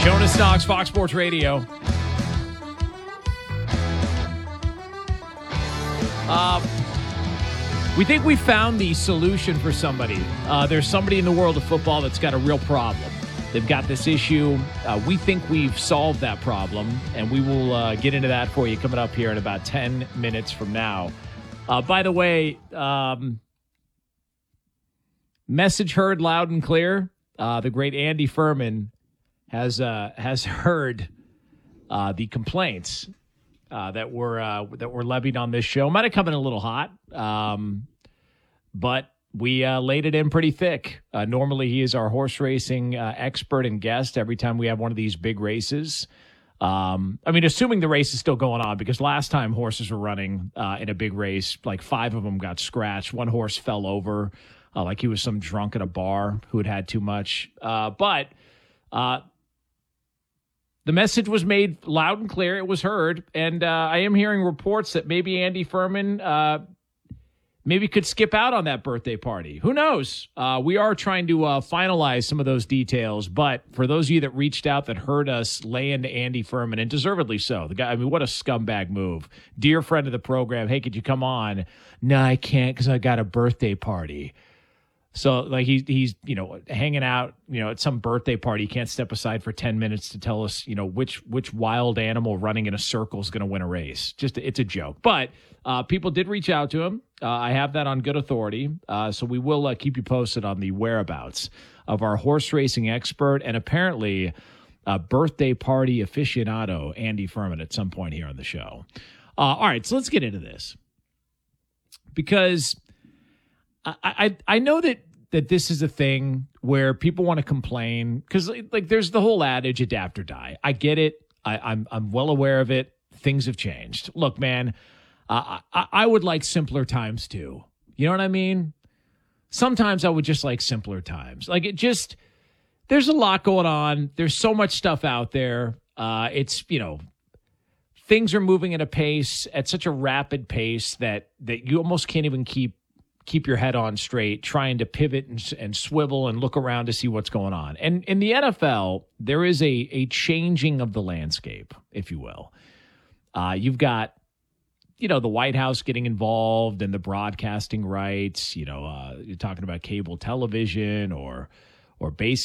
Jonas Knox, Fox Sports Radio. We think we found the solution for somebody. There's somebody in the world of football that's got a real problem. They've got this issue. We think we've solved that problem, and we will get into that for you coming up here in about 10 minutes from now. By the way, message heard loud and clear. The great Andy Furman has heard the complaints that were levied on this show. Might have come in a little hot, but we laid it in pretty thick. Normally, he is our horse racing expert and guest every time we have one of these big races. Assuming the race is still going on, because last time horses were running in a big race, like 5 of them got scratched. One horse fell over like he was some drunk at a bar who had too much. But the message was made loud and clear. It was heard. And I am hearing reports that maybe Andy Furman maybe could skip out on that birthday party. Who knows? We are trying to finalize some of those details. But for those of you that reached out that heard us lay into Andy Furman, and deservedly so. The guy, what a scumbag move. Dear friend of the program, hey, could you come on? No, I can't because I got a birthday party. So, like, he's hanging out, at some birthday party. He can't step aside for 10 minutes to tell us, which wild animal running in a circle is going to win a race. It's a joke. But people did reach out to him. I have that on good authority. So we will keep you posted on the whereabouts of our horse racing expert and apparently birthday party aficionado, Andy Furman, at some point here on the show. All right, so let's get into this. Because I know that this is a thing where people want to complain because, like, there's the whole adage, adapt or die. I get it. I'm well aware of it. Things have changed. Look, man, I would like simpler times too. You know what I mean? Sometimes I would just like simpler times. Like, there's a lot going on. There's so much stuff out there. Things are moving at such a rapid pace that you almost can't even keep your head on straight, trying to pivot and swivel and look around to see what's going on. And in the NFL, there is a changing of the landscape, if you will. You've got, the White House getting involved in the broadcasting rights. You're talking about cable television or